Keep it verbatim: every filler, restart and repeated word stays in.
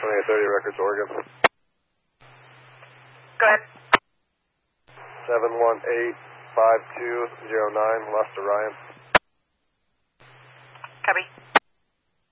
twenty-eight thirty Records, Oregon. Go ahead. seven one eight five two zero nine, lost to Ryan. Copy.